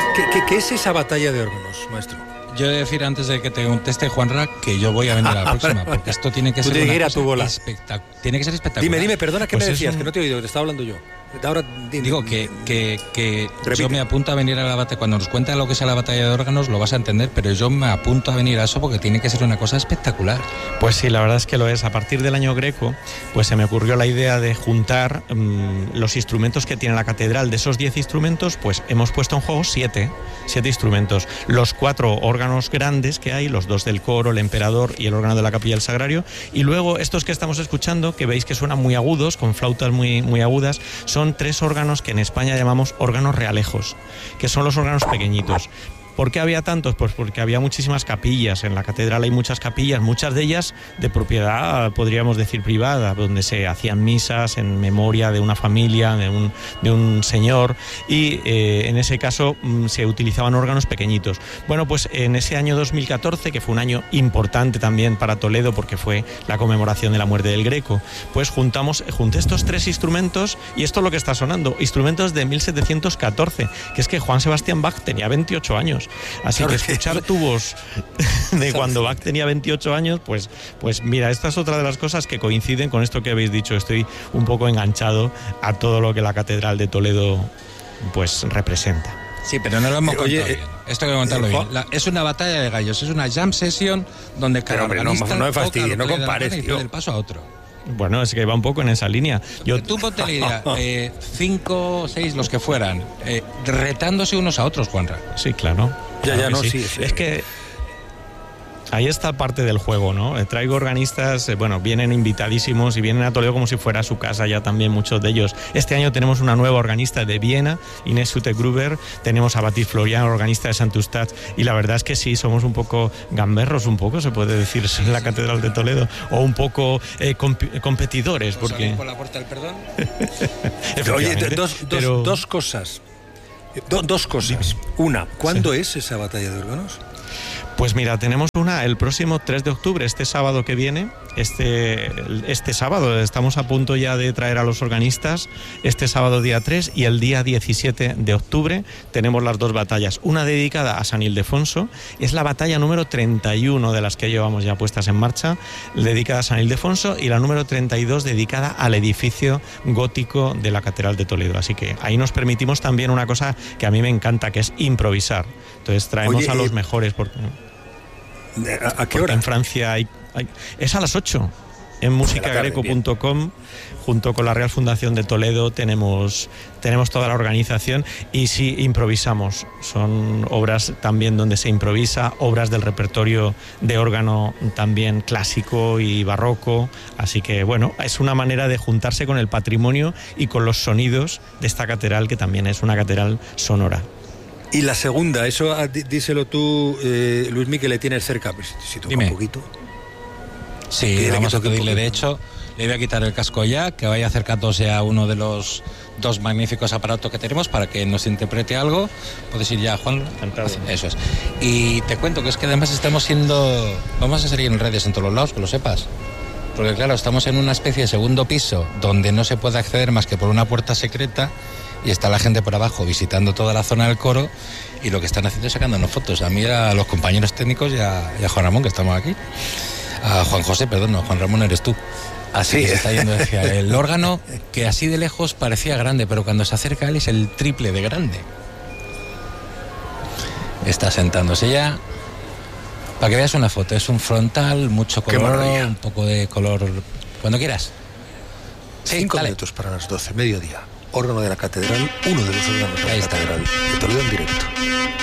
¿Qué es esa batalla de órganos, maestro? Yo he de decir antes de que te conteste Juanra que yo voy a venir a la próxima, porque esto tiene que ser tiene que ser espectacular. Dime, perdona, ¿qué pues me decías? Que no te he oído, que te estaba hablando yo. Ahora, digo que yo me apunto a venir a la batalla. Cuando nos cuenta lo que es la batalla de órganos lo vas a entender, pero yo me apunto a venir a eso porque tiene que ser una cosa espectacular. Pues sí, la verdad es que lo es. A partir del año Greco, pues se me ocurrió la idea de juntar los instrumentos que tiene la catedral. De esos 10 instrumentos, pues hemos puesto en juego 7 instrumentos. Los 4 órganos grandes que hay, los 2 del coro, el emperador y el órgano de la capilla del Sagrario, y luego estos que estamos escuchando, que veis que suenan muy agudos, con flautas muy, muy agudas, son 3 órganos que en España llamamos órganos realejos, que son los órganos pequeñitos. ¿Por qué había tantos? Pues porque había muchísimas capillas. En la catedral hay muchas capillas, muchas de ellas de propiedad, podríamos decir, privada, donde se hacían misas en memoria de una familia, de un señor, y en ese caso se utilizaban órganos pequeñitos. Bueno, pues en ese año 2014, que fue un año importante también para Toledo porque fue la conmemoración de la muerte del Greco, pues junté estos 3 instrumentos, y esto es lo que está sonando, instrumentos de 1714, que es que Juan Sebastián Bach tenía 28 años. Así que escuchar tubos de cuando Bach tenía 28 años, pues mira, esta es otra de las cosas que coinciden con esto que habéis dicho. Estoy un poco enganchado a todo lo que la Catedral de Toledo pues representa. Sí, pero no lo hemos contado bien. Esto hay que contarlo bien. Es una batalla de gallos, es una jam session donde cada organista no me fastidies, no compares, tío. Del paso a otro. Bueno, es que va un poco en esa línea. Tú ponte la idea, 5 o 6 los que fueran, retándose unos a otros, Juanra. Sí, claro. Ya, no, sí. Es que ahí está parte del juego, ¿no? Traigo organistas, vienen invitadísimos y vienen a Toledo como si fuera su casa ya también, muchos de ellos. Este año tenemos una nueva organista de Viena, Inés Sute-Gruber, tenemos a Baptiste Florian, organista de Sant Eustat, y la verdad es que sí, somos un poco gamberros, un poco, se puede decir, en la Catedral de Toledo, o un poco competidores. Porque por la puerta del perdón. Oye, dos cosas. Dos cosas. Una, ¿cuándo es esa batalla de órganos? Pues mira, tenemos una el próximo 3 de octubre, este sábado que viene. Este sábado estamos a punto ya de traer a los organistas. Este sábado día 3 y el día 17 de octubre tenemos las 2 batallas. Una dedicada a San Ildefonso, es la batalla número 31 de las que llevamos ya puestas en marcha, dedicada a San Ildefonso, y la número 32 dedicada al edificio gótico de la Catedral de Toledo. Así que ahí nos permitimos también una cosa que a mí me encanta, que es improvisar. Entonces traemos a los mejores. ¿A qué hora? En Francia es a las 8. En musicagreco.com, junto con la Real Fundación de Toledo, tenemos toda la organización, y sí improvisamos. Son obras también donde se improvisa, obras del repertorio de órgano también clásico y barroco. Así que es una manera de juntarse con el patrimonio y con los sonidos de esta catedral, que también es una catedral sonora. Y la segunda, eso díselo tú, Luismi, que le tienes cerca, pues, si toca un poquito. Sí, vamos a pedirle. De hecho, le voy a quitar el casco ya, que vaya acercándose a uno de los 2 magníficos aparatos que tenemos para que nos interprete algo. Puedes ir ya, Juan. Eso es. Y te cuento que es que además vamos a salir en redes en todos los lados, que lo sepas. Porque claro, estamos en una especie de segundo piso donde no se puede acceder más que por una puerta secreta, y está la gente por abajo visitando toda la zona del coro, y lo que están haciendo es sacándonos fotos. A mí, a los compañeros técnicos y a Juan Ramón, que estamos aquí. A Juan José, perdón, no, Juan Ramón eres tú. Así que se está yendo hacia el órgano, que así de lejos parecía grande, pero cuando se acerca a él es el triple de grande. Está sentándose ya. Para que veas una foto, es un frontal, mucho color, un poco de color. Cuando quieras. 5 minutos para las 12, mediodía. Órgano de la catedral, uno de los órganos de la catedral de Toledo en directo.